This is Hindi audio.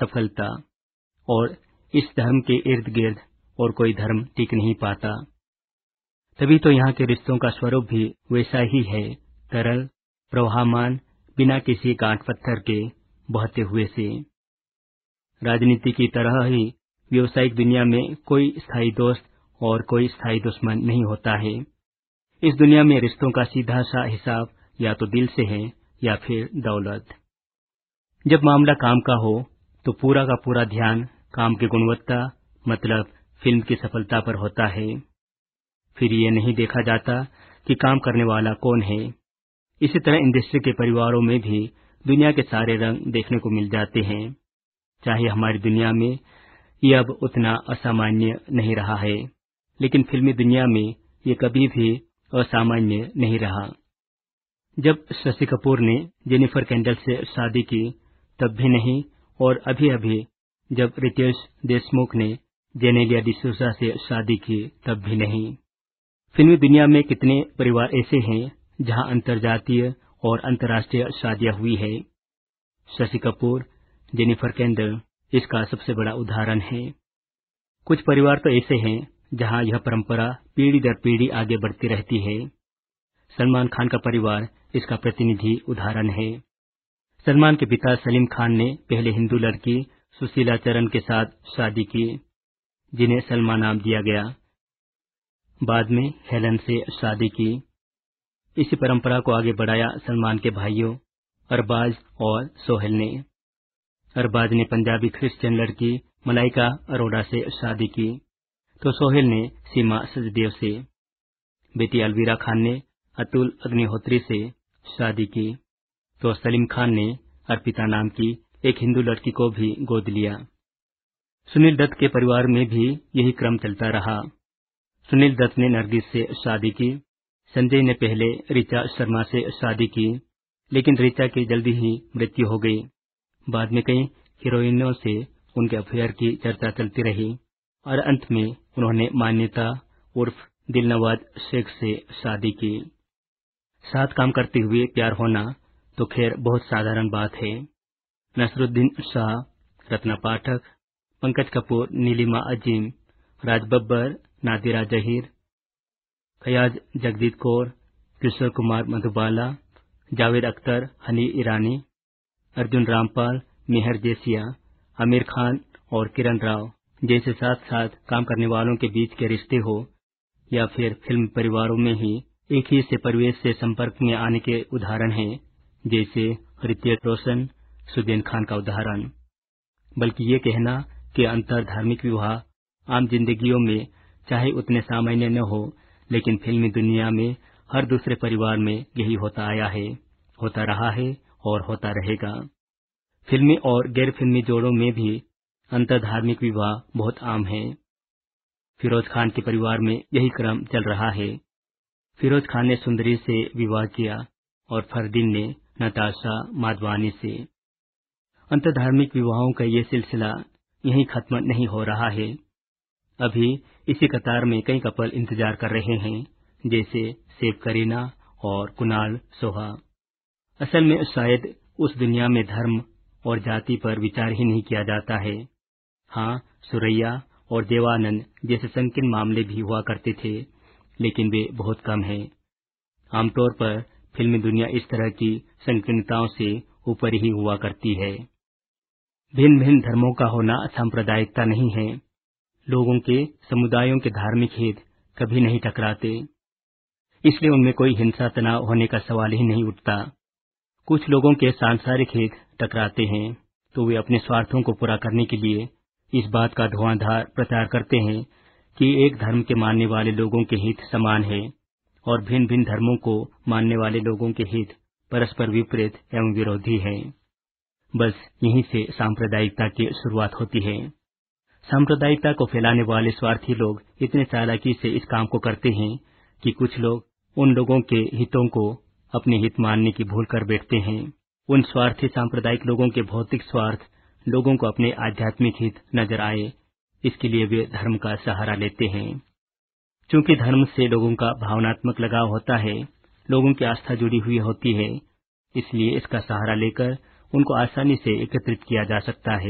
सफलता, और इस धर्म के इर्द गिर्द और कोई धर्म टिक नहीं पाता। तभी तो यहाँ के रिश्तों का स्वरूप भी वैसा ही है, तरल, प्रवाहमान, बिना किसी गांठ पत्थर के बहते हुए से। राजनीति की तरह ही व्यावसायिक दुनिया में कोई स्थायी दोस्त और कोई स्थायी दुश्मन नहीं होता है। इस दुनिया में रिश्तों का सीधा सा हिसाब या तो दिल से है या फिर दौलत। जब मामला काम का हो तो पूरा का पूरा ध्यान काम की गुणवत्ता मतलब फिल्म की सफलता पर होता है। फिर ये नहीं देखा जाता कि काम करने वाला कौन है। इसी तरह इंडस्ट्री के परिवारों में भी दुनिया के सारे रंग देखने को मिल जाते हैं। चाहे हमारी दुनिया में ये अब उतना असामान्य नहीं रहा है, लेकिन फिल्मी दुनिया में ये कभी भी असामान्य नहीं रहा। जब शशि कपूर ने जेनिफर कैंडल से शादी की तब भी नहीं, और अभी अभी जब रितेश देशमुख ने जेनेलिया डिसूजा से शादी की तब भी नहीं। फिल्मी दुनिया में कितने परिवार ऐसे हैं जहां अंतर्जातीय और अंतर्राष्ट्रीय शादियां हुई है। शशि कपूर, जेनिफर कैंडल इसका सबसे बड़ा उदाहरण है। कुछ परिवार तो ऐसे हैं जहां यह परंपरा पीढ़ी दर पीढ़ी आगे बढ़ती रहती है। सलमान खान का परिवार इसका प्रतिनिधि उदाहरण है। सलमान के पिता सलीम खान ने पहले हिंदू लड़की सुशीला चरण के साथ शादी की, जिन्हें सलमा नाम दिया गया। बाद में हेलन से शादी की। इसी परंपरा को आगे बढ़ाया सलमान के भाइयों अरबाज और सोहेल ने। अरबाज ने पंजाबी क्रिश्चियन लड़की मलाइका अरोड़ा से शादी की, तो सोहेल ने सीमा सचदेव से। बेटी अलवीरा खान ने अतुल अग्निहोत्री से शादी की, तो सलीम खान ने अर्पिता नाम की एक हिंदू लड़की को भी गोद लिया। सुनील दत्त के परिवार में भी यही क्रम चलता रहा। सुनील दत्त ने नरगिस से शादी की। संजय ने पहले ऋचा शर्मा से शादी की, लेकिन ऋचा की जल्दी ही मृत्यु हो गई। बाद में कई हीरोइनों से उनके अफेयर की चर्चा चलती रही और अंत में उन्होंने मान्यता उर्फ दिलनवाज शेख से शादी की। साथ काम करते हुए प्यार होना तो खैर बहुत साधारण बात है। नसरुद्दीन शाह, रत्ना पाठक, पंकज कपूर, नीलिमा अजीम, राज बब्बर, नादिरा जहीर, फयाज जगदीप कौर, किशोर कुमार मधुबाला, जावेद अख्तर, हनी ईरानी, अर्जुन रामपाल, मेहर जेसिया, आमिर खान और किरण राव जैसे साथ साथ काम करने वालों के बीच के रिश्ते हो या फिर फिल्म परिवारों में ही एक ही से परिवेश से संपर्क में आने के उदाहरण हैं, जैसे ऋतिक रोशन, सुजैन खान का उदाहरण। बल्कि ये कहना कि अंतर धार्मिक विवाह आम जिंदगियों में चाहे उतने सामान्य न हो, लेकिन फिल्मी दुनिया में हर दूसरे परिवार में यही होता आया है, होता रहा है और होता रहेगा। फिल्मी और गैर फिल्मी जोड़ों में भी अंतर धार्मिक विवाह बहुत आम है। फिरोज खान के परिवार में यही क्रम चल रहा है। फिरोज खान ने सुंदरी से विवाह किया और फरदीन ने नताशा माधवानी से। अंतर धार्मिक विवाहों का ये सिलसिला यहीं खत्म नहीं हो रहा है। अभी इसी कतार में कई कपल इंतजार कर रहे हैं, जैसे सेव करीना और कुणाल सोहा। असल में शायद उस दुनिया में धर्म और जाति पर विचार ही नहीं किया जाता है। हाँ, सुरैया और देवानंद जैसे संकीर्ण मामले भी हुआ करते थे, लेकिन वे बहुत कम हैं। आमतौर पर फिल्मी दुनिया इस तरह की संकीर्णताओं से ऊपर ही हुआ करती है। भिन्न भिन्न धर्मों का होना सांप्रदायिकता नहीं है। लोगों के समुदायों के धार्मिक हित कभी नहीं टकराते, इसलिए उनमें कोई हिंसा तनाव होने का सवाल ही नहीं उठता। कुछ लोगों के सांसारिक हित टकराते हैं तो वे अपने स्वार्थों को पूरा करने के लिए इस बात का धुआंधार प्रचार करते हैं कि एक धर्म के मानने वाले लोगों के हित समान है और भिन्न भिन्न धर्मों को मानने वाले लोगों के हित परस्पर विपरीत एवं विरोधी हैं। बस यहीं से सांप्रदायिकता की शुरुआत होती है। सांप्रदायिकता को फैलाने वाले स्वार्थी लोग इतने चालाकी से इस काम को करते हैं कि कुछ लोग उन लोगों के हितों को अपने हित मानने की भूल कर बैठते हैं। उन स्वार्थी सांप्रदायिक लोगों के भौतिक स्वार्थ लोगों को अपने आध्यात्मिक हित नजर आए, इसके लिए वे धर्म का सहारा लेते हैं। चूंकि धर्म से लोगों का भावनात्मक लगाव होता है, लोगों की आस्था जुड़ी हुई होती है, इसलिए इसका सहारा लेकर उनको आसानी से एकत्रित किया जा सकता है।